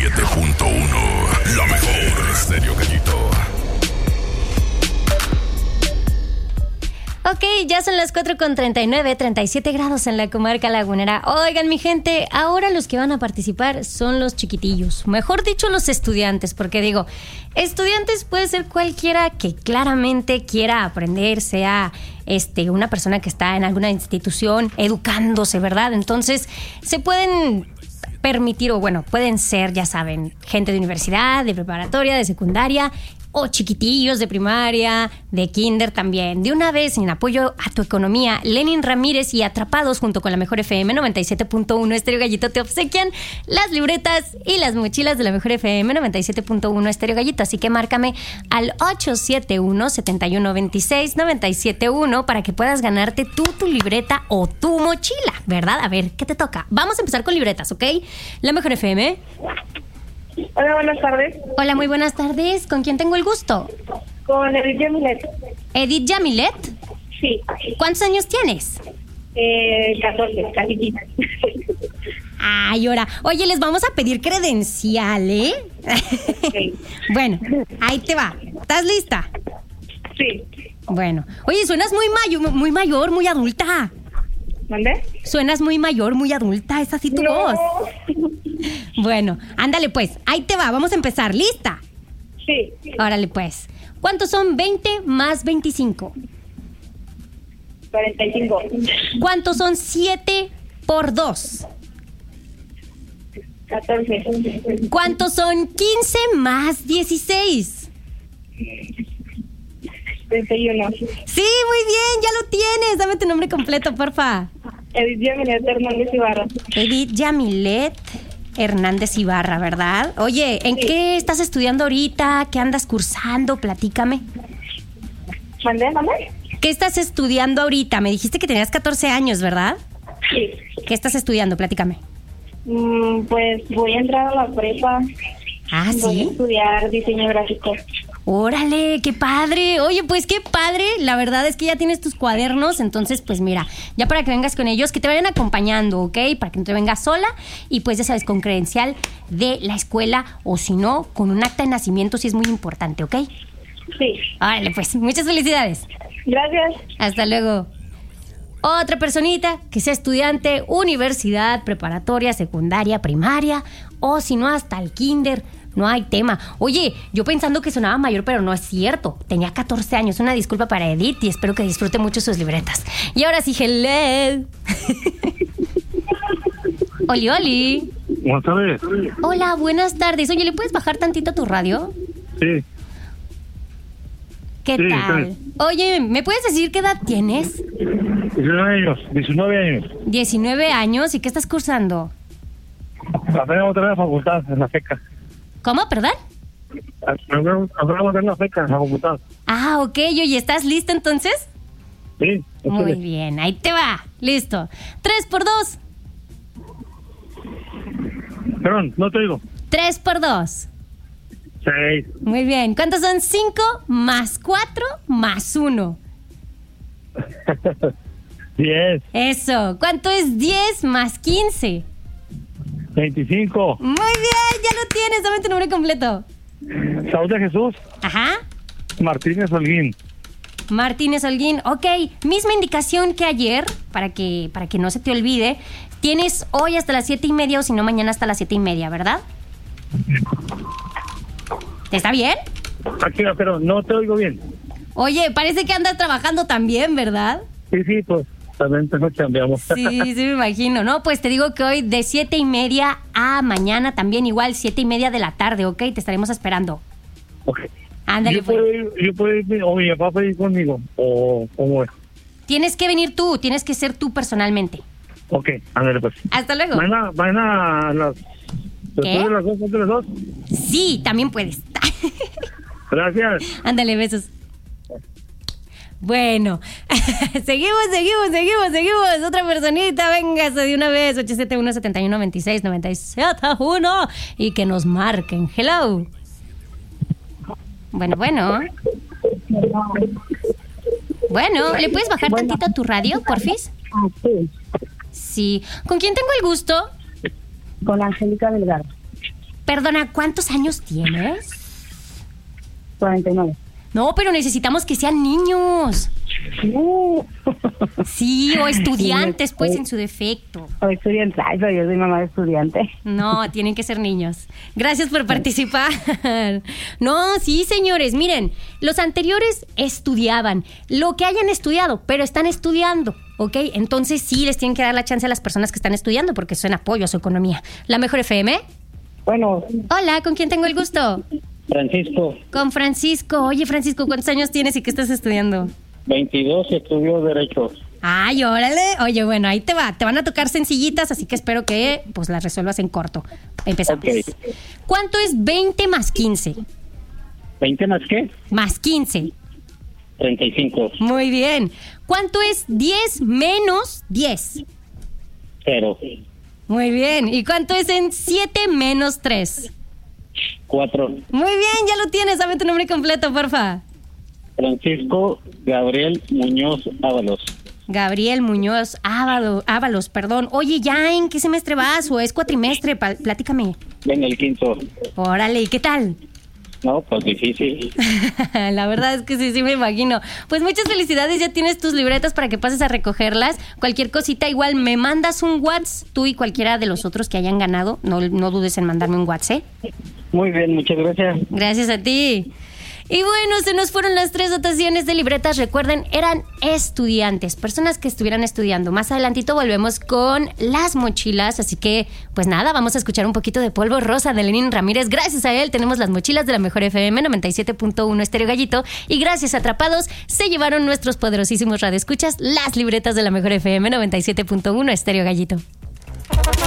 97.1, la mejor. Estéreo Gallito. Ok, ya son las 4:39, 37 grados en la comarca lagunera. Oigan, mi gente, ahora los que van a participar son los chiquitillos. Mejor dicho, los estudiantes, porque digo, estudiantes puede ser cualquiera que claramente quiera aprender, sea una persona que está en alguna institución educándose, ¿verdad? Entonces, se pueden permitir, o bueno, pueden ser, ya saben, gente de universidad, de preparatoria, de secundaria, o chiquitillos de primaria, de kinder también. De una vez, en apoyo a tu economía, Lenin Ramírez y Atrapados, junto con la Mejor FM 97.1 Estéreo Gallito, te obsequian las libretas y las mochilas de la Mejor FM 97.1 Estéreo Gallito. Así que márcame al 871-7126-971 para que puedas ganarte tú tu libreta o tu mochila, ¿verdad? A ver, ¿qué te toca? Vamos a empezar con libretas, ¿ok? La Mejor FM. Hola, buenas tardes. Hola, muy buenas tardes. ¿Con quién tengo el gusto? Con Edith Yamilet. ¿Edith Yamilet? Sí. ¿Cuántos años tienes? 14, casi. Ay, ahora. Oye, les vamos a pedir credencial, ¿eh? Okay. Bueno, ahí te va. ¿Estás lista? Sí. Bueno. Oye, suenas muy mayor, muy adulta. ¿Mande? Suenas muy mayor, muy adulta. Es así tu voz. Bueno, ándale pues. Ahí te va. Vamos a empezar. ¿Lista? Sí. Órale pues. ¿Cuántos son 20 más 25? 45. ¿Cuántos son 7 por 2? 14. ¿Cuántos son 15 más 16? 31. Sí, muy bien, ya lo tienes. Dame tu nombre completo, porfa. Edith Yamilet Hernández Ibarra. Edith Yamilet Hernández Ibarra, ¿verdad? Oye, ¿en qué estás estudiando ahorita? ¿Qué andas cursando? Platícame. ¿Mande? ¿Qué estás estudiando ahorita? Me dijiste que tenías 14 años, ¿verdad? Sí. ¿Qué estás estudiando? Platícame. Pues voy a entrar a la prepa. Ah, Voy a ¿sí? estudiar diseño gráfico. ¡Órale! ¡Qué padre! Oye, pues qué padre. La verdad es que ya tienes tus cuadernos. Entonces, pues mira, ya para que vengas con ellos, que te vayan acompañando, ¿ok? Para que no te vengas sola. Y pues ya sabes, con credencial de la escuela. O si no, con un acta de nacimiento, sí es muy importante, ¿ok? Sí. Órale, pues muchas felicidades. Gracias. Hasta luego. Otra personita que sea estudiante, universidad, preparatoria, secundaria, primaria. O si no, hasta el kinder. No hay tema. Oye, yo pensando que sonaba mayor, pero no es cierto. Tenía 14 años. Una disculpa para Edith y espero que disfrute mucho sus libretas. Y ahora sí, hello. Oli, oli. Buenas tardes. Hola, buenas tardes. Oye, ¿le puedes bajar tantito tu radio? Sí. ¿Qué Sí, tal? sí. Oye, ¿me puedes decir qué edad tienes? 19 años. 19 años. ¿Y qué estás cursando? Apenas otra vez a facultad, en la FECA. ¿Cómo? ¿Perdón? Apenas otra vez en la FECA, en la facultad. Ah, ok. Oye, ¿estás listo entonces? Sí. Muy bien, ahí te va. Listo. 3 por 2. Perdón, no te digo. 3 por 2. 6. Muy bien. ¿Cuántos son 5 más 4 más 1? 10. Eso. ¿Cuánto es 10 más 15? 25. Muy bien, ya lo tienes. Dame tu nombre completo. Saúl de Jesús Ajá. Martínez Holguín. Martínez Holguín. Ok, misma indicación que ayer, para que no se te olvide. Tienes hoy hasta las 7:30 o si no mañana hasta las 7:30, ¿verdad? ¿Está bien? Aquí, pero no te oigo bien. Oye, parece que andas trabajando también, ¿verdad? Sí, pues también nos cambiamos. Sí, me imagino. No, pues te digo que hoy de 7:30 a mañana también igual 7:30 de la tarde, ¿ok? Te estaremos esperando. Ok. Ándale, Yo pues. puedo ir, o mi papá puede ir conmigo, o cómo es. Tienes que venir tú, tienes que ser tú personalmente. Ok, ándale pues. Hasta luego. Mañana a las... ¿Después de las 2, de las 2? Sí, también puedes. Gracias. Ándale, besos. Bueno, seguimos. Otra personita, véngase de una vez. 871-7126-971 y que nos marquen. Hello. Bueno. Bueno, ¿le puedes bajar tantito tu radio, porfis? Sí. Sí. ¿Con quién tengo el gusto? Con Angélica Delgado. Perdona, ¿cuántos años tienes? 49. No, pero necesitamos que sean niños. Sí, o estudiantes, pues, en su defecto. O estudiante. Ay, pero yo soy mamá de estudiante. No, tienen que ser niños. Gracias por participar. No, sí, señores, miren, los anteriores estudiaban lo que hayan estudiado, pero están estudiando, ¿ok? Entonces sí les tienen que dar la chance a las personas que están estudiando porque eso es en apoyo a su economía. La Mejor FM. Bueno, Hola, ¿con quién tengo el gusto? Francisco, Con Francisco. Oye, Francisco, ¿cuántos años tienes y qué estás estudiando? 22, estudió Derecho. Ay, órale. Oye, bueno, ahí te va. Te van a tocar sencillitas, así que espero que pues las resuelvas en corto. Empezamos. Ok. ¿Cuánto es 20 más 15? ¿20 más qué? Más 15. 35. Muy bien. ¿Cuánto es 10 menos 10? 0. Muy bien. ¿Y cuánto es en 7 menos 3? 4. Muy bien, ya lo tienes. Dame tu nombre completo, porfa. Francisco Gabriel Muñoz Ábalos. Gabriel Muñoz Ábalos, perdón. Oye, ¿ya en qué semestre vas o es cuatrimestre? Platícame. En el 5. Órale, ¿y qué tal? No, pues difícil. La verdad es que sí me imagino. Pues muchas felicidades, ya tienes tus libretas para que pases a recogerlas. Cualquier cosita, igual me mandas un WhatsApp, tú y cualquiera de los otros que hayan ganado. No dudes en mandarme un WhatsApp, ¿eh? Muy bien, muchas gracias. Gracias a ti. Y bueno, se nos fueron las 3 dotaciones de libretas. Recuerden, eran estudiantes, personas que estuvieran estudiando. Más adelantito volvemos con las mochilas. Así que, pues nada, vamos a escuchar un poquito de Polvo Rosa de Lenín Ramírez. Gracias a él tenemos las mochilas de la Mejor FM 97.1 Estéreo Gallito. Y gracias a Atrapados se llevaron nuestros poderosísimos radioescuchas las libretas de la Mejor FM 97.1 Estéreo Gallito.